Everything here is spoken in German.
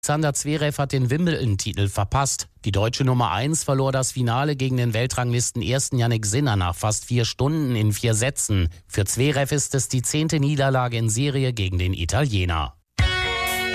Alexander Zverev hat den Wimbledon-Titel verpasst. Die deutsche Nummer 1 verlor das Finale gegen den Weltranglisten-Ersten Jannik Sinner nach fast 4 Stunden in 4 Sätzen. Für Zverev ist es die 10. Niederlage in Serie gegen den Italiener.